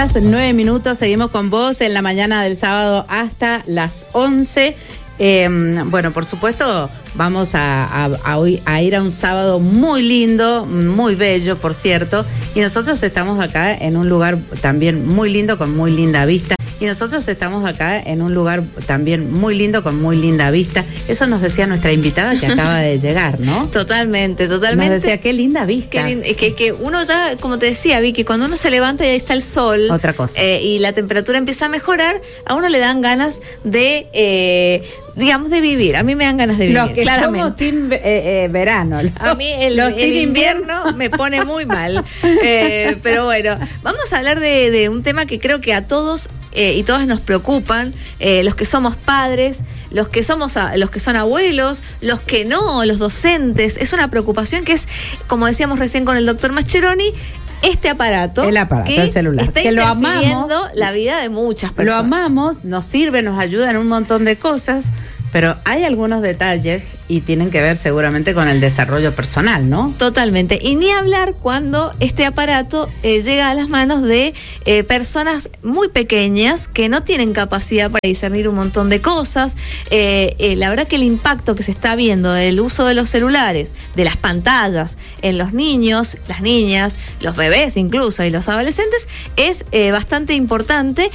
9:09, seguimos con vos en la mañana del sábado hasta las 11. Bueno, por supuesto, vamos a ir a un sábado muy lindo, muy bello, por cierto, y nosotros estamos acá en un lugar también muy lindo, con muy linda vista. Eso nos decía nuestra invitada que acaba de llegar, ¿no? Totalmente. Nos decía, qué linda vista. Que uno ya, como te decía, Vicky, cuando uno se levanta y ahí está el sol. Otra cosa. Y la temperatura empieza a mejorar, a uno le dan ganas de... digamos, de vivir. A mí me dan ganas de vivir, los que claramente. Somos team verano. A mí el invierno me pone muy mal. Pero bueno, vamos a hablar de un tema que creo que a todos y todas nos preocupan, los que somos padres, los que son abuelos, los que no, los docentes. Es una preocupación que es, como decíamos recién con el doctor Mascheroni, este aparato, el celular, está que lo interfiriendo amamos, la vida de muchas personas. Lo amamos, nos sirve, nos ayuda en un montón de cosas, pero hay algunos detalles y tienen que ver seguramente con el desarrollo personal, ¿no? Totalmente. Y ni hablar cuando este aparato llega a las manos de personas muy pequeñas que no tienen capacidad para discernir un montón de cosas. La verdad que el impacto que se está viendo del uso de los celulares, de las pantallas en los niños, las niñas, los bebés incluso y los adolescentes es bastante importante